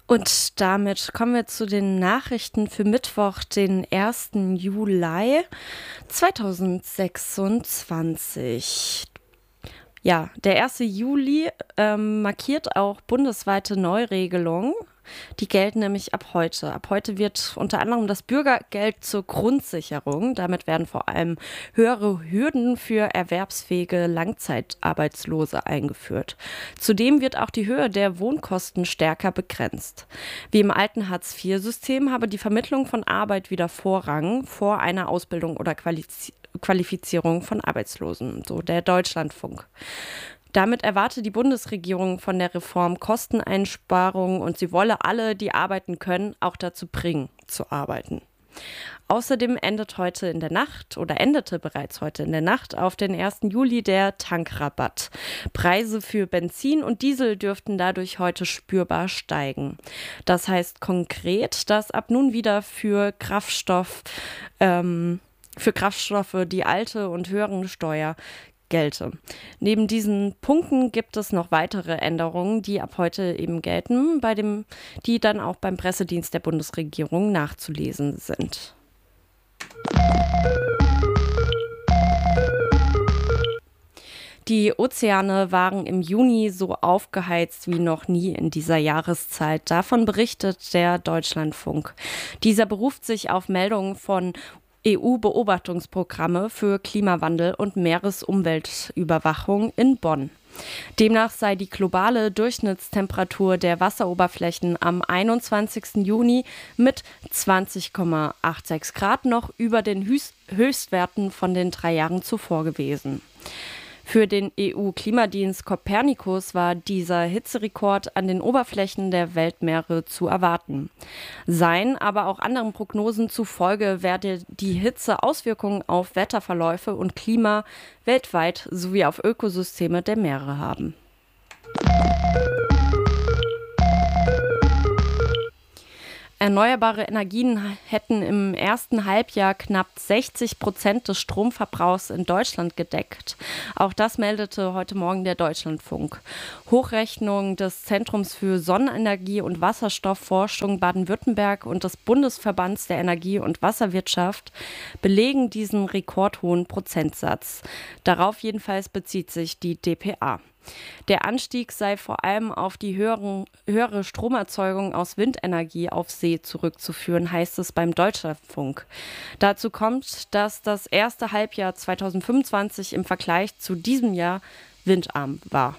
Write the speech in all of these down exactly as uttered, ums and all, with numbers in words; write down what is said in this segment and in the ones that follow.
Und damit kommen wir zu den Nachrichten für Mittwoch, den ersten Juli zweitausendsechsundzwanzig. Ja, der erste Juli ähm, markiert auch bundesweite Neuregelungen. Die gelten nämlich ab heute. Ab heute wird unter anderem das Bürgergeld zur Grundsicherung. Damit werden vor allem höhere Hürden für erwerbsfähige Langzeitarbeitslose eingeführt. Zudem wird auch die Höhe der Wohnkosten stärker begrenzt. Wie im alten Hartz vier System habe die Vermittlung von Arbeit wieder Vorrang vor einer Ausbildung oder Qualiz- Qualifizierung von Arbeitslosen, so der Deutschlandfunk. Damit erwarte die Bundesregierung von der Reform Kosteneinsparungen und sie wolle alle, die arbeiten können, auch dazu bringen, zu arbeiten. Außerdem endet heute in der Nacht oder endete bereits heute in der Nacht auf den ersten Juli der Tankrabatt. Preise für Benzin und Diesel dürften dadurch heute spürbar steigen. Das heißt konkret, dass ab nun wieder für Kraftstoff, ähm, für Kraftstoffe die alte und höhere Steuer gelte. Neben diesen Punkten gibt es noch weitere Änderungen, die ab heute eben gelten, bei dem, die dann auch beim Pressedienst der Bundesregierung nachzulesen sind. Die Ozeane waren im Juni so aufgeheizt wie noch nie in dieser Jahreszeit. Davon berichtet der Deutschlandfunk. Dieser beruft sich auf Meldungen von E U-Beobachtungsprogramme für Klimawandel und Meeresumweltüberwachung in Bonn. Demnach sei die globale Durchschnittstemperatur der Wasseroberflächen am einundzwanzigsten Juni mit zwanzig Komma sechsundachtzig Grad noch über den Höchstwerten von den drei Jahren zuvor gewesen. Für den E U-Klimadienst Copernicus war dieser Hitzerekord an den Oberflächen der Weltmeere zu erwarten. Seien aber auch anderen Prognosen zufolge werde die Hitze Auswirkungen auf Wetterverläufe und Klima weltweit sowie auf Ökosysteme der Meere haben. Erneuerbare Energien hätten im ersten Halbjahr knapp sechzig Prozent des Stromverbrauchs in Deutschland gedeckt. Auch das meldete heute Morgen der Deutschlandfunk. Hochrechnungen des Zentrums für Sonnenenergie und Wasserstoffforschung Baden-Württemberg und des Bundesverbands der Energie- und Wasserwirtschaft belegen diesen rekordhohen Prozentsatz. Darauf jedenfalls bezieht sich die d p a. Der Anstieg sei vor allem auf die höheren, höhere Stromerzeugung aus Windenergie auf See zurückzuführen, heißt es beim Deutschlandfunk. Dazu kommt, dass das erste Halbjahr zweitausendfünfundzwanzig im Vergleich zu diesem Jahr windarm war.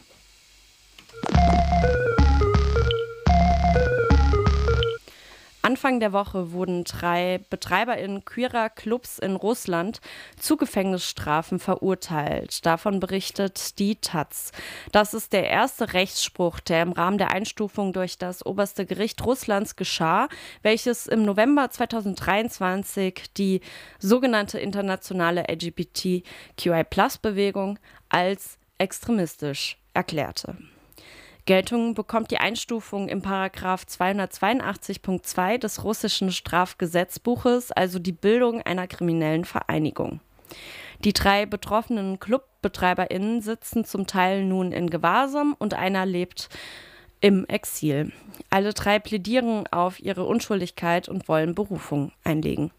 Anfang der Woche wurden drei BetreiberInnen queerer Clubs in Russland zu Gefängnisstrafen verurteilt. Davon berichtet die taz. Das ist der erste Rechtsspruch, der im Rahmen der Einstufung durch das oberste Gericht Russlands geschah, welches im November zweitausenddreiundzwanzig die sogenannte internationale L G B T Q I Plus Bewegung als extremistisch erklärte. Geltung bekommt die Einstufung im Paragraph zweihundertzweiundachtzig Punkt zwei des russischen Strafgesetzbuches, also die Bildung einer kriminellen Vereinigung. Die drei betroffenen ClubbetreiberInnen sitzen zum Teil nun in Gewahrsam und einer lebt im Exil. Alle drei plädieren auf ihre Unschuldigkeit und wollen Berufung einlegen.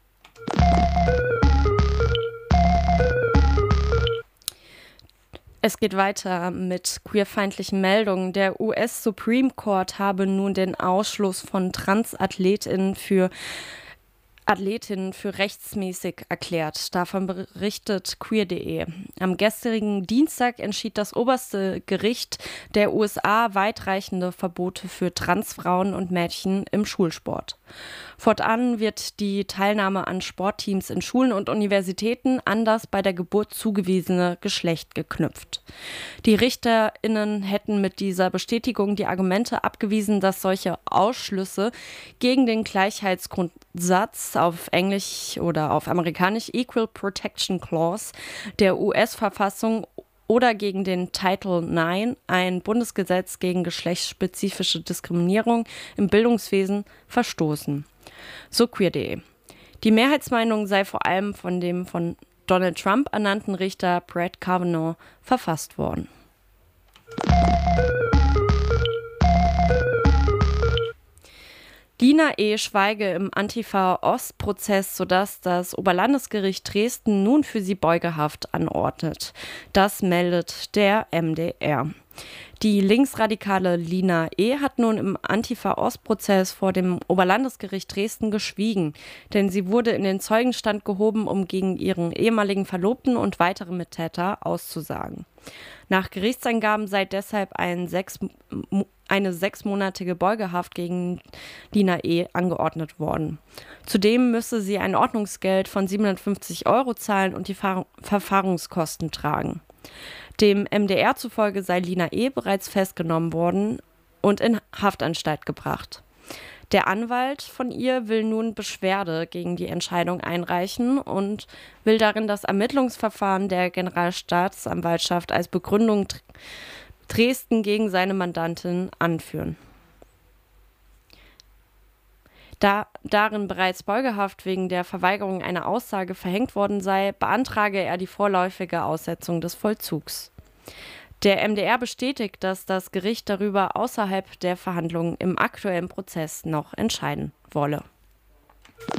Es geht weiter mit queerfeindlichen Meldungen. Der U S Supreme Court habe nun den Ausschluss von Transathletinnen für Athletinnen für rechtsmäßig erklärt. Davon berichtet queer punkt de. Am gestrigen Dienstag entschied das oberste Gericht der U S A weitreichende Verbote für Transfrauen und Mädchen im Schulsport. Fortan wird die Teilnahme an Sportteams in Schulen und Universitäten an das bei der Geburt zugewiesene Geschlecht geknüpft. Die RichterInnen hätten mit dieser Bestätigung die Argumente abgewiesen, dass solche Ausschlüsse gegen den Gleichheitsgrundsatz, auf Englisch oder auf Amerikanisch Equal Protection Clause der U S-Verfassung oder gegen den Title neun, ein Bundesgesetz gegen geschlechtsspezifische Diskriminierung im Bildungswesen, verstoßen. So queer punkt de. Die Mehrheitsmeinung sei vor allem von dem von Donald Trump ernannten Richter Brett Kavanaugh verfasst worden. Lina E. schweige im Antifa-Ost-Prozess, sodass das Oberlandesgericht Dresden nun für sie Beugehaft anordnet. Das meldet der M D R. Die linksradikale Lina E. hat nun im Antifa-Ost-Prozess vor dem Oberlandesgericht Dresden geschwiegen, denn sie wurde in den Zeugenstand gehoben, um gegen ihren ehemaligen Verlobten und weitere Mittäter auszusagen. Nach Gerichtsangaben sei deshalb ein sechs, eine sechsmonatige Beugehaft gegen Lina E. angeordnet worden. Zudem müsse sie ein Ordnungsgeld von siebenhundertfünfzig Euro zahlen und die Ver- Verfahrungskosten tragen. Dem M D R zufolge sei Lina E. bereits festgenommen worden und in Haftanstalt gebracht. Der Anwalt von ihr will nun Beschwerde gegen die Entscheidung einreichen und will darin das Ermittlungsverfahren der Generalstaatsanwaltschaft als Begründung Dresden gegen seine Mandantin anführen. Da darin bereits Beugehaft wegen der Verweigerung einer Aussage verhängt worden sei, beantrage er die vorläufige Aussetzung des Vollzugs. Der M D R bestätigt, dass das Gericht darüber außerhalb der Verhandlungen im aktuellen Prozess noch entscheiden wolle.